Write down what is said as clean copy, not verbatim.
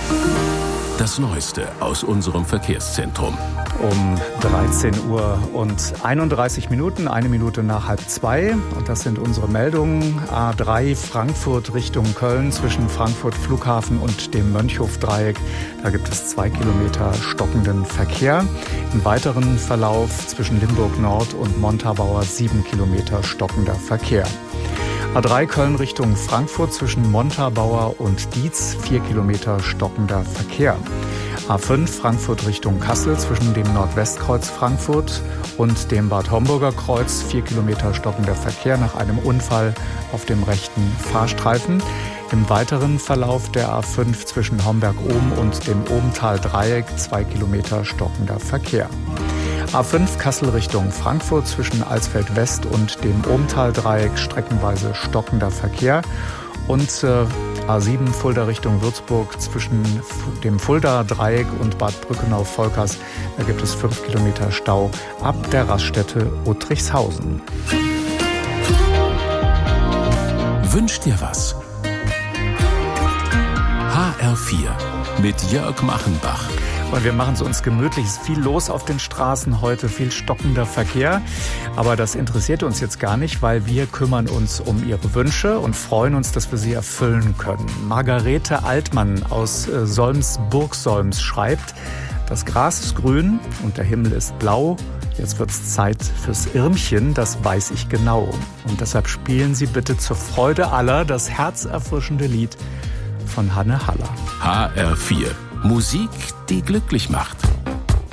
Das Neueste aus unserem Verkehrszentrum. Um 13 Uhr und 31 Minuten, 1 Minute nach 1:30. Und das sind unsere Meldungen. A3 Frankfurt Richtung Köln zwischen Frankfurt Flughafen und dem Mönchhof-Dreieck. Da gibt es 2 Kilometer stockenden Verkehr. Im weiteren Verlauf zwischen Limburg Nord und Montabaur 7 Kilometer stockender Verkehr. A3 Köln Richtung Frankfurt zwischen Montabaur und Dietz 4 Kilometer stockender Verkehr. A5 Frankfurt Richtung Kassel zwischen dem Nordwestkreuz Frankfurt und dem Bad Homburger Kreuz 4 Kilometer stockender Verkehr nach einem Unfall auf dem rechten Fahrstreifen. Im weiteren Verlauf der A5 zwischen Homberg-Ohm und dem Obental-Dreieck 2 Kilometer stockender Verkehr. A5 Kassel Richtung Frankfurt zwischen Alsfeld West und dem Obental-Dreieck streckenweise stockender Verkehr. Und A7 Fulda Richtung Würzburg zwischen dem Fulda-Dreieck und Bad Brückenau-Volkers. Da gibt es 5 Kilometer Stau ab der Raststätte Uttrichshausen. Wünsch dir was? HR4 mit Jörg Machenbach. Und wir machen es uns gemütlich. Es ist viel los auf den Straßen heute, viel stockender Verkehr. Aber das interessiert uns jetzt gar nicht, weil wir kümmern uns um Ihre Wünsche und freuen uns, dass wir sie erfüllen können. Margarete Altmann aus Solms-Burgsolms schreibt: Das Gras ist grün und der Himmel ist blau. Jetzt wird's Zeit fürs Irmchen, das weiß ich genau. Und deshalb spielen Sie bitte zur Freude aller das herzerfrischende Lied von Hanne Haller. HR4. Musik, die glücklich macht.